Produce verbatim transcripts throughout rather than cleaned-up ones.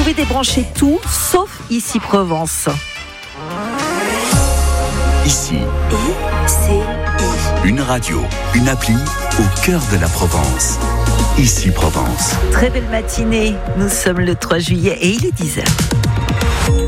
pouvez débrancher tout, sauf Ici Provence. Ici, I C I. une radio, une appli au cœur de la Provence. Ici Provence. Très belle matinée, nous sommes le trois juillet et il est dix heures.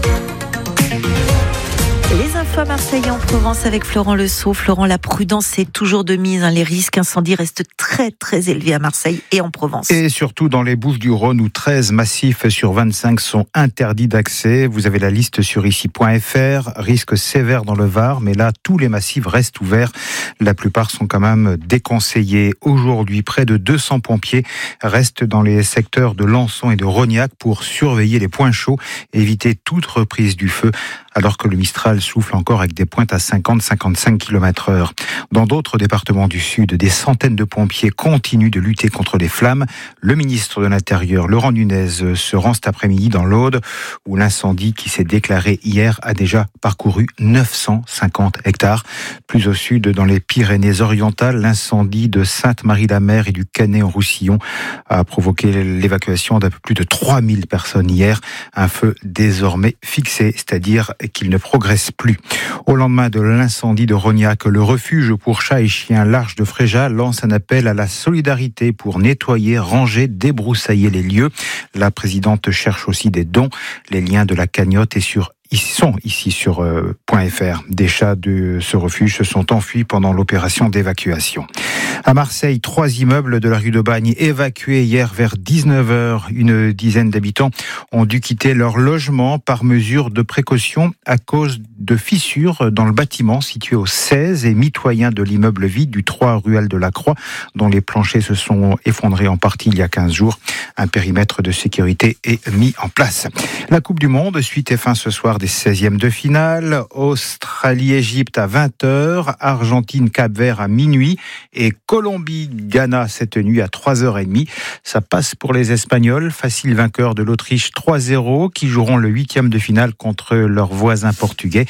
Les infos à Marseille et en Provence avec Florent Le Sceau. Florent, la prudence est toujours de mise. Hein. Les risques incendies restent très très élevés à Marseille et en Provence. Et surtout dans les Bouches-du-Rhône où treize massifs sur vingt-cinq sont interdits d'accès. Vous avez la liste sur ici point f r. Risque sévère dans le Var, mais là tous les massifs restent ouverts. La plupart sont quand même déconseillés. Aujourd'hui, près de deux cents pompiers restent dans les secteurs de Lançon et de Rognac pour surveiller les points chauds et éviter toute reprise du feu, alors que le Mistral souffle encore avec des pointes à cinquante à cinquante-cinq kilomètres heure. Dans d'autres départements du Sud, des centaines de pompiers continuent de lutter contre les flammes. Le ministre de l'Intérieur, Laurent Nunez, se rend cet après-midi dans l'Aude, où l'incendie qui s'est déclaré hier a déjà parcouru neuf cent cinquante hectares. Plus au sud, dans les Pyrénées-Orientales, l'incendie de Sainte-Marie-la-Mer et du Canet-en-Roussillon a provoqué l'évacuation d'un peu plus de trois mille personnes hier. Un feu désormais fixé, c'est-à-dire qu'il ne progresse plus. Au lendemain de l'incendie de Rognac, le refuge pour chats et chiens l'Arche de Fréjat lance un appel à la solidarité pour nettoyer, ranger, débroussailler les lieux. La présidente cherche aussi des dons. Les liens de la cagnotte et sur Ils sont ici sur euh, .fr. Des chats de ce refuge se sont enfuis pendant l'opération d'évacuation. À Marseille, trois immeubles de la rue de Bagne évacués hier vers dix-neuf heures. Une dizaine d'habitants ont dû quitter leur logement par mesure de précaution à cause de fissures dans le bâtiment situé au seize et mitoyen de l'immeuble vide du trois ruelle de la Croix, dont les planchers se sont effondrés en partie il y a quinze jours. Un périmètre de sécurité est mis en place. La Coupe du Monde, suite et fin ce soir des seizièmes de finale. Australie-Égypte à vingt heures, Argentine-Cap-Vert à minuit et Colombie-Ghana cette nuit à trois heures trente. Ça passe pour les Espagnols, facile vainqueur de l'Autriche trois zéro, qui joueront le huitième de finale contre leurs voisins portugais.